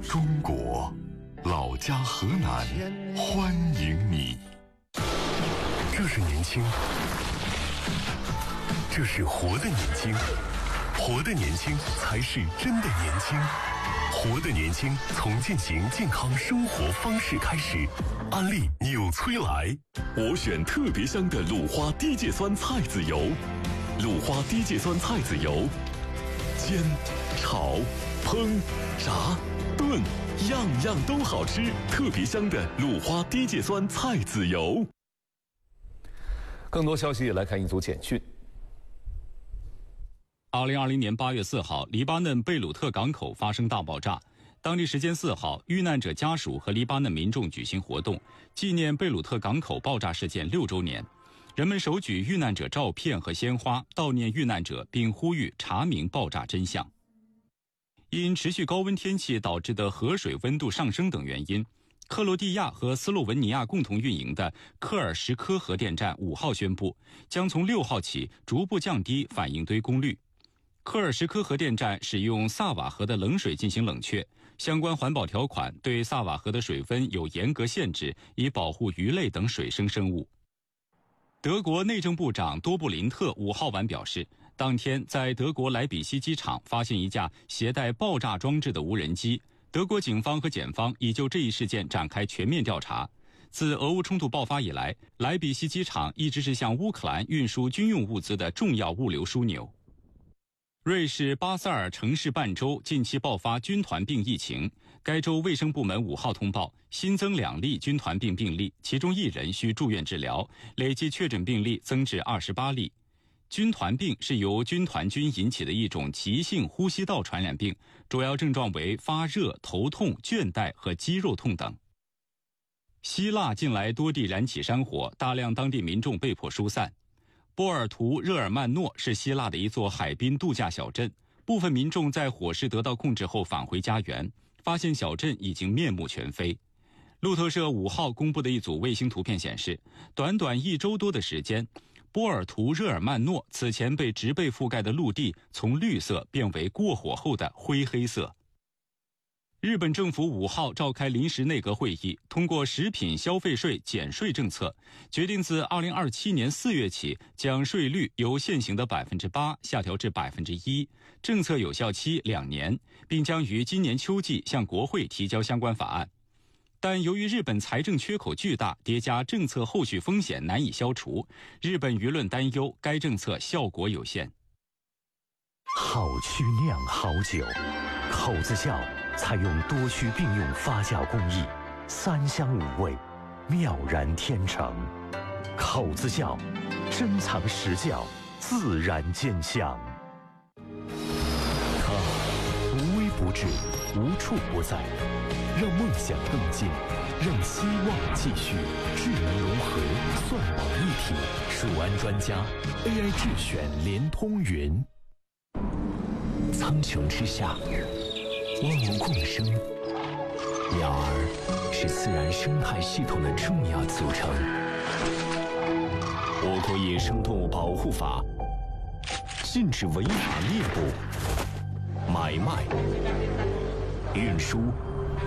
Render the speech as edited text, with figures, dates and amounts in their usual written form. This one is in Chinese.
中国，老家河南欢迎你。这是年轻，这是活的年轻，活的年轻才是真的年轻。活的年轻从践行健康生活方式开始。安利纽崔莱，我选特别香的鲁花低芥酸菜籽油。鲁花低芥酸菜籽油，煎、炒、烹、炸、炖，样样都好吃。特别香的鲁花低芥酸菜籽油。 更多消息来看一组简讯。 2020年8月4号，黎巴嫩贝鲁特港口发生大爆炸。当地时间4号，遇难者家属和黎巴嫩民众举行活动，纪念贝鲁特港口爆炸事件6周年。人们手举遇难者照片和鲜花，悼念遇难者，并呼吁查明爆炸真相。因持续高温天气导致的河水温度上升等原因，克罗地亚和斯洛文尼亚共同运营的科尔什科核电站5号宣布，将从6号起逐步降低反应堆功率。科尔什科核电站使用萨瓦河的冷水进行冷却，相关环保条款对萨瓦河的水温有严格限制，以保护鱼类等水生生物。德国内政部长多布林特5号晚表示，当天在德国莱比锡机场发现一架携带爆炸装置的无人机，德国警方和检方已就这一事件展开全面调查。自俄乌冲突爆发以来，莱比锡机场一直是向乌克兰运输军用物资的重要物流枢纽。瑞士巴塞尔城市半州近期爆发军团病疫情，该州卫生部门5号通报新增2例军团病病例，其中1人需住院治疗，累计确诊病例增至28例。军团病是由军团菌引起的一种急性呼吸道传染病，主要症状为发热、头痛、倦怠和肌肉痛等。希腊近来多地燃起山火，大量当地民众被迫疏散。波尔图热尔曼诺是希腊的一座海滨度假小镇，部分民众在火势得到控制后返回家园，发现小镇已经面目全非。路透社5号公布的一组卫星图片显示，短短1周多的时间，波尔图热尔曼诺此前被植被覆盖的陆地从绿色变为过火后的灰黑色。日本政府5号召开临时内阁会议，通过食品消费税减税政策，决定自2027年4月起将税率由现行的 8% 下调至 1%， 政策有效期2年，并将于今年秋季向国会提交相关法案。但由于日本财政缺口巨大，叠加政策后续风险难以消除，日本舆论担忧该政策效果有限。 好曲酿好酒，口子窖采用多区并用发酵工艺，3香5味，妙然天成。口子窖，珍藏实窖，自然见香。它无微不至，无处不在，让梦想更近，让希望继续。智能融合，算网一体，数安专家 AI 智选联通云。苍穹之下，万物共生，鸟儿是自然生态系统的重要组成。我国野生动物保护法禁止违法猎捕、买卖、运输、